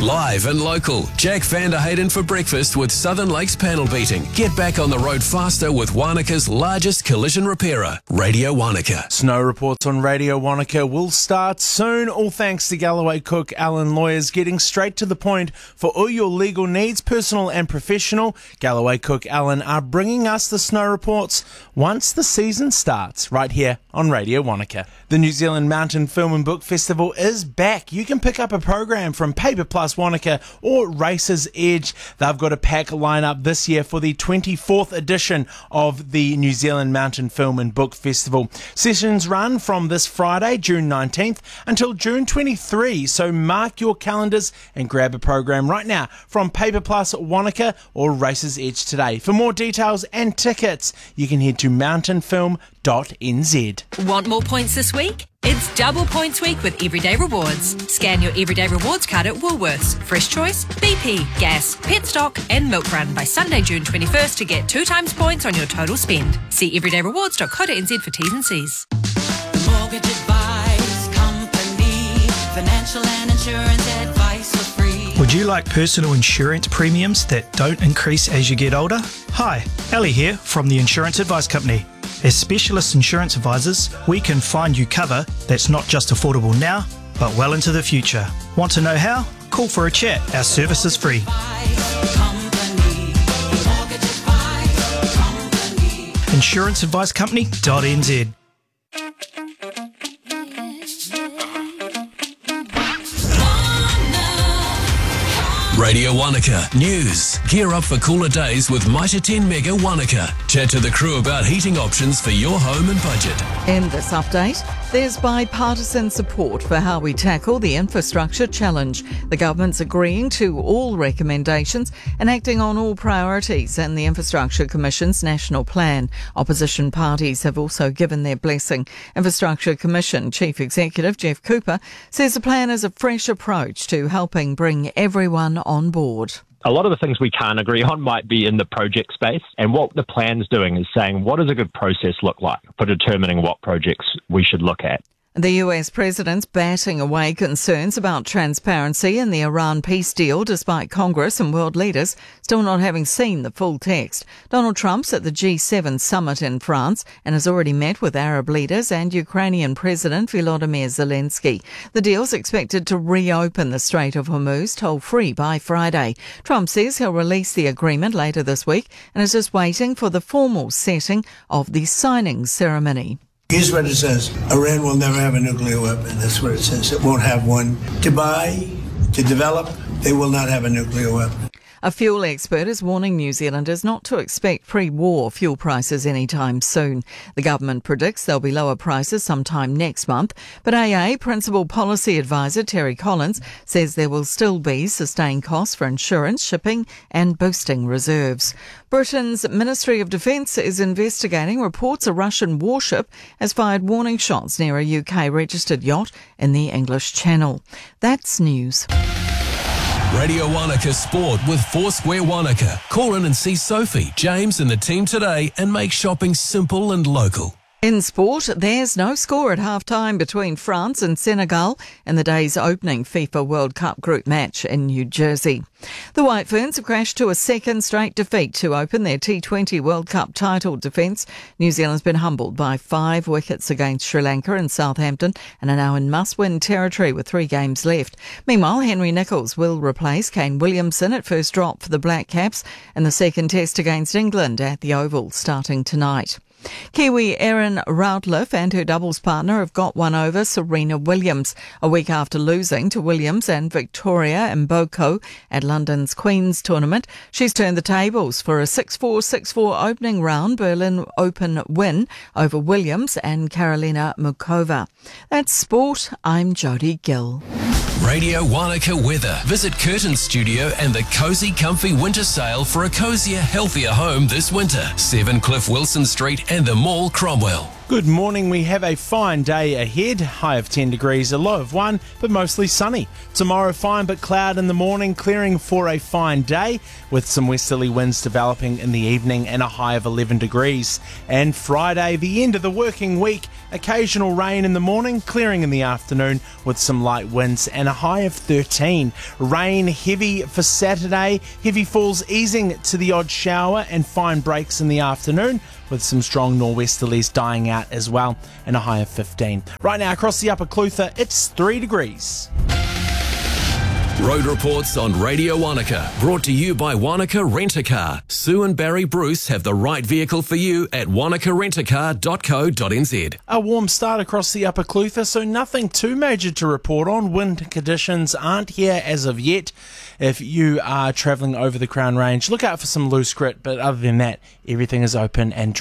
Live and local, Jack Van der Hayden for breakfast with Southern Lakes panel beating. Get back on the road faster with Wanaka's largest collision repairer, Radio Wanaka. Snow reports on Radio Wanaka will start soon, all thanks to Galloway Cook Allen Lawyers, getting straight to the point for all your legal needs, personal and professional. Galloway Cook Allen are bringing us the snow reports once the season starts, right here on Radio Wanaka. The New Zealand Mountain Film and Book Festival is back. You can pick up a program from Paper Plus Wanaka or Racer's Edge. They've got a pack lineup this year for the 24th edition of the New Zealand Mountain Film and Book Festival. Sessions run from this Friday, June 19th, until June 23, so mark your calendars and grab a program right now from Paper Plus Wanaka or Racer's Edge today. For more details and tickets, you can head to mountainfilm.nz. Want more points this week? It's double points week with Everyday Rewards. Scan your Everyday Rewards card at Woolworths, Fresh Choice, BP, Gas, Petstock and Milk Run by Sunday, June 21st to get 2 times points on your total spend. See everydayrewards.co.nz for T's and C's. Mortgage Advice Company. Financial and insurance advice for free. Would you like personal insurance premiums that don't increase as you get older? Hi, Ali here from the Insurance Advice Company. As specialist insurance advisors, we can find you cover that's not just affordable now, but well into the future. Want to know how? Call for a chat. Our service is free. InsuranceAdviceCompany.nz. Radio Wanaka News. Gear up for cooler days with Mitre 10 Mega Wanaka. Chat to the crew about heating options for your home and budget. In this update, there's bipartisan support for how we tackle the infrastructure challenge. The government's agreeing to all recommendations and acting on all priorities in the Infrastructure Commission's national plan. Opposition parties have also given their blessing. Infrastructure Commission Chief Executive Jeff Cooper says the plan is a fresh approach to helping bring everyone on board. A lot of the things we can't agree on might be in the project space, and what the plan's doing is saying, what does a good process look like for determining what projects we should look at? The US president's batting away concerns about transparency in the Iran peace deal, despite Congress and world leaders still not having seen the full text. Donald Trump's at the G7 summit in France and has already met with Arab leaders and Ukrainian President Volodymyr Zelensky. The deal's expected to reopen the Strait of Hormuz toll-free by Friday. Trump says he'll release the agreement later this week and is just waiting for the formal setting of the signing ceremony. Here's what it says. Iran will never have a nuclear weapon. That's what it says. It won't have one. To buy, to develop, they will not have a nuclear weapon. A fuel expert is warning New Zealanders not to expect pre-war fuel prices anytime soon. The government predicts there'll be lower prices sometime next month, but AA Principal Policy Advisor Terry Collins says there will still be sustained costs for insurance, shipping and boosting reserves. Britain's Ministry of Defence is investigating reports a Russian warship has fired warning shots near a UK-registered yacht in the English Channel. That's news. Radio Wanaka Sport with Foursquare Wanaka. Call in and see Sophie, James and the team today and make shopping simple and local. In sport, there's no score at half-time between France and Senegal in the day's opening FIFA World Cup group match in New Jersey. The White Ferns have crashed to a second straight defeat to open their T20 World Cup title defence. New Zealand's been humbled by 5 wickets against Sri Lanka and Southampton and are now in must-win territory with 3 games left. Meanwhile, Henry Nicholls will replace Kane Williamson at first drop for the Black Caps in the second test against England at the Oval starting tonight. Kiwi Erin Routliffe and her doubles partner have got one over Serena Williams a week after losing to Williams and Victoria Mboko at London's Queen's Tournament. She's turned the tables for a 6-4, 6-4 opening round Berlin Open win over Williams and Karolina Mukova. That's sport. I'm Jodie Gill. Radio Wanaka weather. Visit Curtin Studio and the Cozy Comfy Winter Sale for a cozier, healthier home this winter. 7 Cliff Wilson Street and the Mall, Cromwell. Good morning. We have a fine day ahead. High of 10 degrees, a low of 1, but mostly sunny. Tomorrow, fine but cloud in the morning, clearing for a fine day with some westerly winds developing in the evening and a high of 11 degrees. And Friday, the end of the working week, occasional rain in the morning, clearing in the afternoon with some light winds and a high of 13. Rain heavy for Saturday, heavy falls easing to the odd shower and fine breaks in the afternoon with some strong nor'westerlies dying out as well and a high of 15. Right now across the Upper Clutha, it's 3 degrees. Road reports on Radio Wanaka, brought to you by Wanaka Rent-A-Car. Sue and Barry Bruce have the right vehicle for you at wanakarentacar.co.nz. A warm start across the Upper Clutha, so nothing too major to report on. Wind conditions aren't here as of yet. If you are travelling over the Crown Range, look out for some loose grit, but other than that, everything is open and dry.